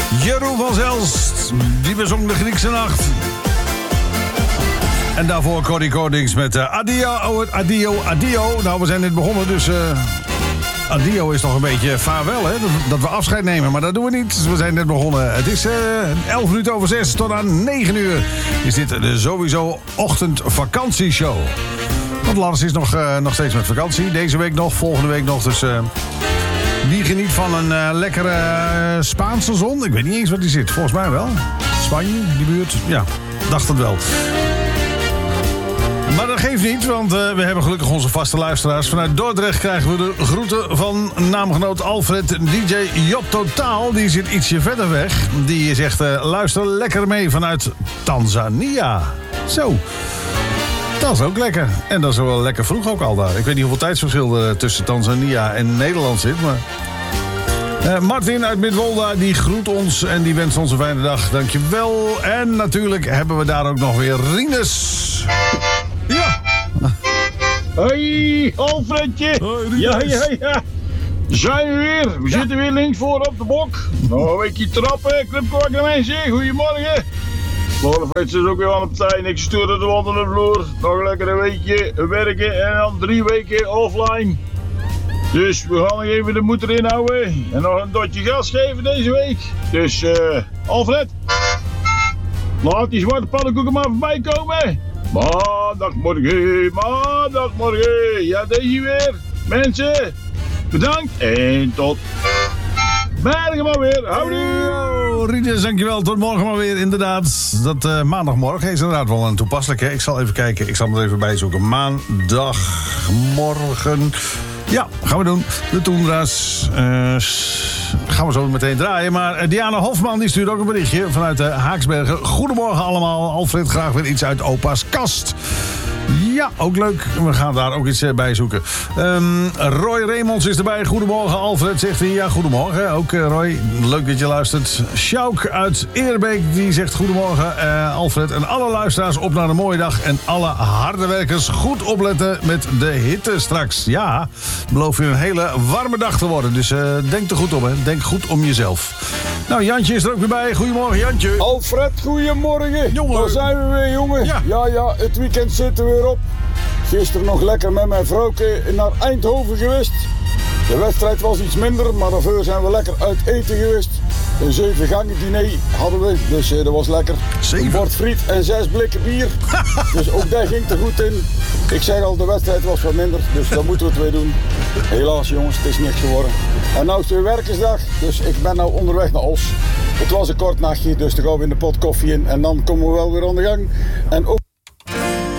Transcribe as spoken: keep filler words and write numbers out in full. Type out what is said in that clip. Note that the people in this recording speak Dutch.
Jeroen van Zelst, die bezong de Griekse nacht. En daarvoor Cody Cordings met uh, Adio, oh, Adio, Adio. Nou, we zijn net begonnen, dus uh, Adio is toch een beetje vaarwel, hè? Dat, dat we afscheid nemen, maar dat doen we niet. We zijn net begonnen. Het is uh, elf minuten over zes tot aan negen uur. Is dit de sowieso ochtendvakantieshow. Want Lars is nog, uh, nog steeds met vakantie. Deze week nog, volgende week nog, dus... Uh, die geniet van een uh, lekkere uh, Spaanse zon. Ik weet niet eens wat die zit. Volgens mij wel. Spanje, die buurt. Ja, dacht het wel. Maar dat geeft niet, want uh, we hebben gelukkig onze vaste luisteraars. Vanuit Dordrecht krijgen we de groeten van naamgenoot Alfred. D J Job Totaal, die zit ietsje verder weg. Die zegt, uh, luister lekker mee vanuit Tanzania. Zo. Dat is ook lekker. En dat is wel lekker vroeg ook al daar. Ik weet niet hoeveel tijdsverschil er tussen Tanzania en Nederland zit, maar... Uh, Martin uit Midwolda, die groet ons en die wenst ons een fijne dag. Dankjewel. En natuurlijk hebben we daar ook nog weer Rinus. Ja. Hoi, Alfredje. Hoi, ja, ja, ja. Zijn we weer. We ja. zitten weer links voor op de bok. Nog een weekje trappen. Clubkwakker mensen. Goedemorgen. Morgen is ook weer aan de partij. Niks sturen de wandelen vloer. Nog lekker een weekje werken en dan drie weken offline. Dus we gaan nog even de moed erin houden. En nog een dotje gas geven deze week. Dus uh, Alfred. Laat die zwarte pannenkoeken maar voorbij komen. Maandagmorgen, maandagmorgen. Ja, deze weer. Mensen, bedankt. En tot morgen maar weer. Houdoe. Rinus, dankjewel. Tot morgen maar weer. Inderdaad, dat uh, maandagmorgen is inderdaad wel een toepasselijke. Ik zal even kijken. Ik zal hem er even bij zoeken. Maandagmorgen. Ja, gaan we doen. De Toendra's uh, gaan we zo meteen draaien. Maar uh, Diana Hofman die stuurt ook een berichtje vanuit uh, Haaksbergen. Goedemorgen allemaal. Alfred, graag weer iets uit opa's kast. Ja, ook leuk. We gaan daar ook iets bij zoeken. Um, Roy Remonds is erbij. Goedemorgen, Alfred, zegt hij. Ja, goedemorgen. Ook uh, Roy, leuk dat je luistert. Sjouk uit Eerbeek, die zegt goedemorgen, uh, Alfred. En alle luisteraars op naar een mooie dag. En alle harde werkers goed opletten met de hitte straks. Ja, beloof je een hele warme dag te worden. Dus uh, denk er goed om, hè. Denk goed om jezelf. Nou, Jantje is er ook weer bij. Goedemorgen, Jantje. Alfred, goedemorgen. Jongen. Daar zijn we weer, jongen. Ja, ja, ja het weekend zit er weer op. Gisteren nog lekker met mijn vrouwke naar Eindhoven geweest. De wedstrijd was iets minder, maar daarvoor zijn we lekker uit eten geweest. Een zeven gangen diner hadden we, dus uh, dat was lekker. Zeven? Een bord friet en zes blikken bier. Dus ook daar ging het er goed in. Ik zeg al, de wedstrijd was wat minder, dus dat moeten we het weer doen. Helaas jongens, het is niks geworden. En nou is het weer werkersdag, dus ik ben nou onderweg naar Os. Het was een kort nachtje, dus dan gaan we in de pot koffie in en dan komen we wel weer aan de gang. En ook